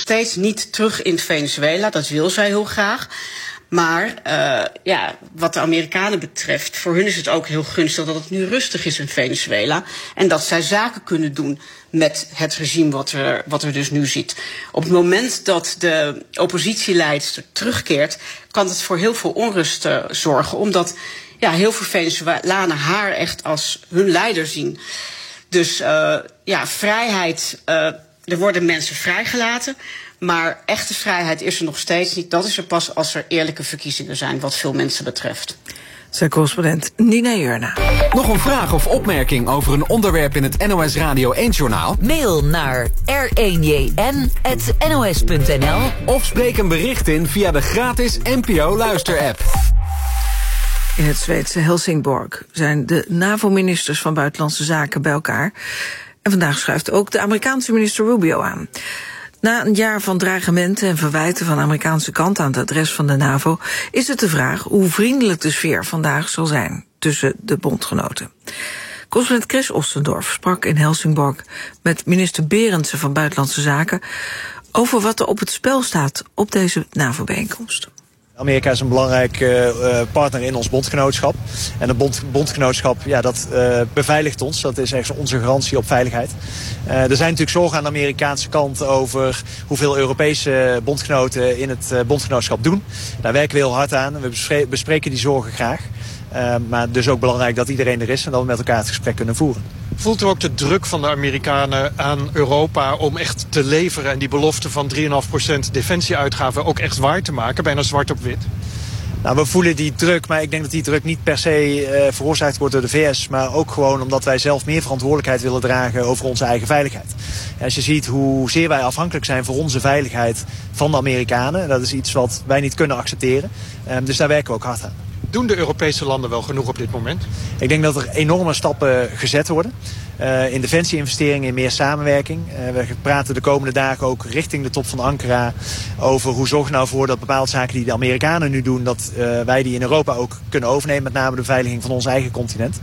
steeds niet terug in Venezuela. Dat wil zij heel graag. Maar wat de Amerikanen betreft, voor hun is het ook heel gunstig dat het nu rustig is in Venezuela. En dat zij zaken kunnen doen met het regime wat er dus nu ziet. Op het moment dat de oppositieleidster terugkeert, kan het voor heel veel onrust zorgen. Omdat heel veel Venezolanen haar echt als hun leider zien. Dus vrijheid, er worden mensen vrijgelaten. Maar echte vrijheid is er nog steeds niet. Dat is er pas als er eerlijke verkiezingen zijn, wat veel mensen betreft. Zijn correspondent Nina Jurna. Nog een vraag of opmerking over een onderwerp in het NOS Radio 1-journaal? Mail naar r1jn@nos.nl Of spreek een bericht in via de gratis NPO-luisterapp. In het Zweedse Helsingborg zijn de NAVO-ministers van Buitenlandse Zaken bij elkaar. En vandaag schuift ook de Amerikaanse minister Rubio aan. Na een jaar van dreigementen en verwijten van de Amerikaanse kant aan het adres van de NAVO is het de vraag hoe vriendelijk de sfeer vandaag zal zijn tussen de bondgenoten. Correspondent Chris Ostendorf sprak in Helsingborg met minister Berendsen van Buitenlandse Zaken over wat er op het spel staat op deze NAVO-bijeenkomst. Amerika is een belangrijke partner in ons bondgenootschap. En het bondgenootschap, dat beveiligt ons. Dat is echt onze garantie op veiligheid. Er zijn natuurlijk zorgen aan de Amerikaanse kant over hoeveel Europese bondgenoten in het bondgenootschap doen. Daar werken we heel hard aan. We bespreken die zorgen graag. Maar dus ook belangrijk dat iedereen er is en dat we met elkaar het gesprek kunnen voeren. Voelt u ook de druk van de Amerikanen aan Europa om echt te leveren en die belofte van 3,5% defensieuitgaven ook echt waar te maken, bijna zwart op wit? Nou, we voelen die druk, maar ik denk dat die druk niet per se veroorzaakt wordt door de VS, maar ook gewoon omdat wij zelf meer verantwoordelijkheid willen dragen over onze eigen veiligheid. Als je ziet hoezeer wij afhankelijk zijn voor onze veiligheid van de Amerikanen, dat is iets wat wij niet kunnen accepteren. Dus daar werken we ook hard aan. Doen de Europese landen wel genoeg op dit moment? Ik denk dat er enorme stappen gezet worden. In defensie-investeringen, in meer samenwerking. We praten de komende dagen ook richting de top van Ankara over hoe zorg je nou voor dat bepaalde zaken die de Amerikanen nu doen, dat wij die in Europa ook kunnen overnemen, met name de beveiliging van ons eigen continent.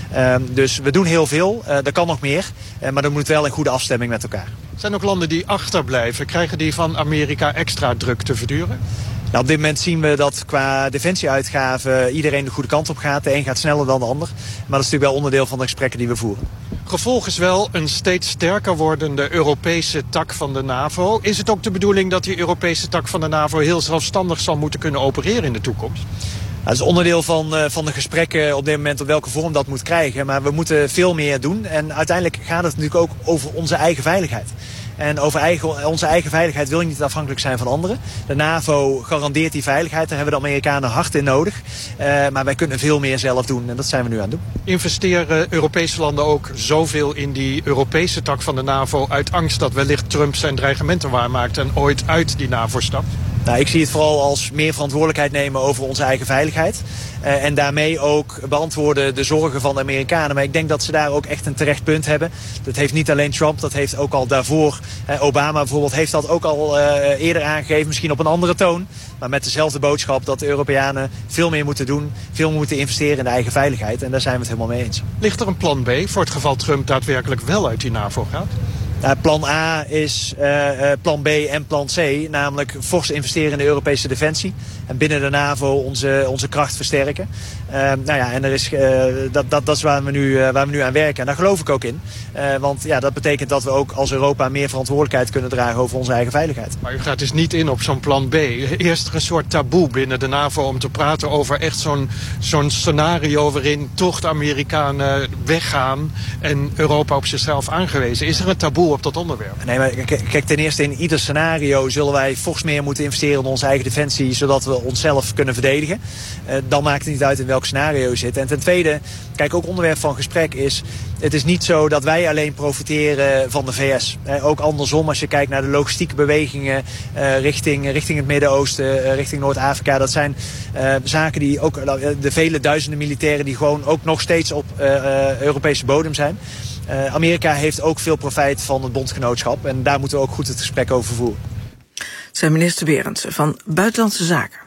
Dus we doen heel veel, er kan nog meer, maar dat moet wel in goede afstemming met elkaar. Zijn ook landen die achterblijven, krijgen die van Amerika extra druk te verduren? Nou, op dit moment zien we dat qua defensieuitgaven iedereen de goede kant op gaat. De een gaat sneller dan de ander. Maar dat is natuurlijk wel onderdeel van de gesprekken die we voeren. Gevolg is wel een steeds sterker wordende Europese tak van de NAVO. Is het ook de bedoeling dat die Europese tak van de NAVO heel zelfstandig zal moeten kunnen opereren in de toekomst? Dat is onderdeel van de gesprekken op dit moment op welke vorm dat moet krijgen. Maar we moeten veel meer doen. En uiteindelijk gaat het natuurlijk ook over onze eigen veiligheid. En over onze eigen veiligheid wil je niet afhankelijk zijn van anderen. De NAVO garandeert die veiligheid. Daar hebben de Amerikanen hard in nodig. Maar wij kunnen veel meer zelf doen. En dat zijn we nu aan het doen. Investeren Europese landen ook zoveel in die Europese tak van de NAVO uit angst dat wellicht Trump zijn dreigementen waarmaakt en ooit uit die NAVO stapt? Nou, ik zie het vooral als meer verantwoordelijkheid nemen over onze eigen veiligheid. En daarmee ook beantwoorden de zorgen van de Amerikanen. Maar ik denk dat ze daar ook echt een terecht punt hebben. Dat heeft niet alleen Trump, dat heeft ook al daarvoor. Obama bijvoorbeeld heeft dat ook al eerder aangegeven, misschien op een andere toon. Maar met dezelfde boodschap dat de Europeanen veel meer moeten doen. Veel meer moeten investeren in de eigen veiligheid. En daar zijn we het helemaal mee eens. Ligt er een plan B voor het geval Trump daadwerkelijk wel uit die NAVO gaat? Plan A is plan B en plan C, namelijk fors investeren in de Europese defensie. En binnen de NAVO onze kracht versterken. En er is, dat is waar we nu aan werken. En daar geloof ik ook in. Want dat betekent dat we ook als Europa meer verantwoordelijkheid kunnen dragen over onze eigen veiligheid. Maar u gaat dus niet in op zo'n plan B. Eerst een soort taboe binnen de NAVO om te praten over echt zo'n scenario waarin toch de Amerikanen weggaan en Europa op zichzelf aangewezen. Is er een taboe op dat onderwerp? Nee, maar kijk, ten eerste in ieder scenario zullen wij fors meer moeten investeren in onze eigen defensie, zodat we onszelf kunnen verdedigen. Dan maakt het niet uit in welk scenario je zit. En ten tweede, kijk, ook onderwerp van gesprek is, het is niet zo dat wij alleen profiteren van de VS. Ook andersom, als je kijkt naar de logistieke bewegingen richting het Midden-Oosten, richting Noord-Afrika. Dat zijn zaken die ook, de vele duizenden militairen die gewoon ook nog steeds op Europese bodem zijn. Amerika heeft ook veel profijt van het bondgenootschap. En daar moeten we ook goed het gesprek over voeren. Zijn minister Berendsen van Buitenlandse Zaken.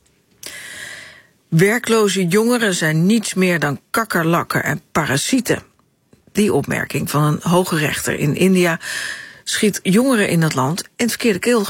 Werkloze jongeren zijn niets meer dan kakkerlakken en parasieten. Die opmerking van een hoge rechter in India schiet jongeren in het land in het verkeerde